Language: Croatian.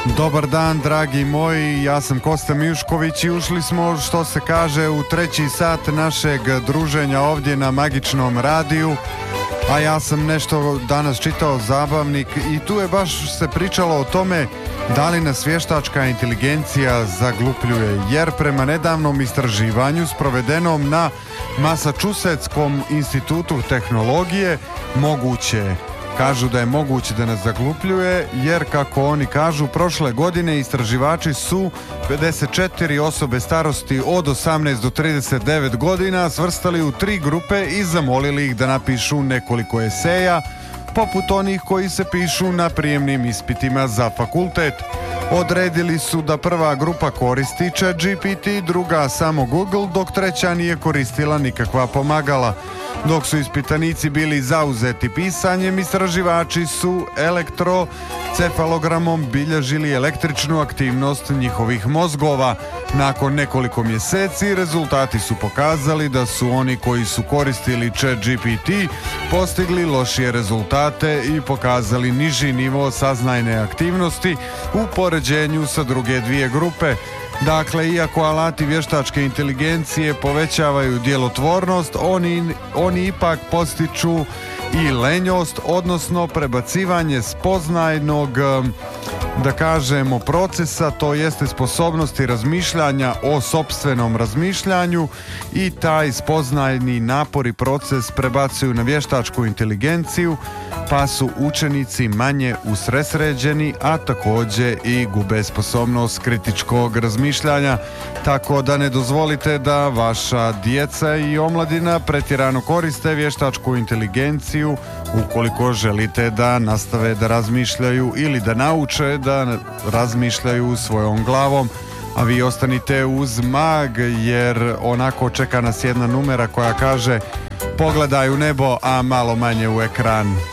Dobar dan, dragi moji, ja sam Kosta Mijušković i ušli smo, što se kaže, u treći sat našeg druženja ovdje na Magičnom radiju, a ja sam nešto danas čitao zabavnik i tu je baš se pričalo o tome da li nas vještačka inteligencija zaglupljuje, jer prema nedavnom istraživanju sprovedenom na Massachusettskom institutu tehnologije moguće je. Kažu da je moguće da nas zaglupljuje, jer kako oni kažu, prošle godine istraživači su 54 osobe starosti od 18 do 39 godina svrstali u 3 grupe i zamolili ih da napišu nekoliko eseja, poput onih koji se pišu na prijemnim ispitima za fakultet. Odredili su da prva grupa koristi ChatGPT, druga samo Google, dok treća nije koristila nikakva pomagala. Dok su ispitanici bili zauzeti pisanjem, istraživači su elektrocefalogramom bilježili električnu aktivnost njihovih mozgova. Nakon nekoliko mjeseci rezultati su pokazali da su oni koji su koristili ChatGPT postigli lošije rezultate i pokazali niži nivo saznajne aktivnosti u poređenju sa druge dvije grupe. Dakle, iako alati vještačke inteligencije povećavaju djelotvornost, oni ipak postiču i lenjost, odnosno prebacivanje spoznajnog, da kažemo, procesa, to jeste sposobnosti razmišljanja o sopstvenom razmišljanju, i taj spoznajni napor i proces prebacuju na vještačku inteligenciju, pa su učenici manje usresređeni, a također i gube sposobnost kritičkog razmišljanja. Tako da ne dozvolite da vaša djeca i omladina pretjerano koriste vještačku inteligenciju ukoliko želite da nastave da razmišljaju ili da nauče da razmišljaju svojom glavom. A vi ostanite uz Mag, jer onako čeka nas jedna numera koja kaže: pogledaj u nebo, a malo manje u ekran.